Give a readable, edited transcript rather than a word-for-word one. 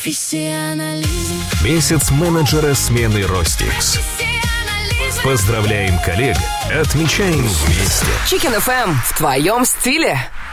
Профессионализм. Месяц менеджера смены Ростикс. Поздравляем коллег, отмечаем вместе. Chicken FM в твоем стиле.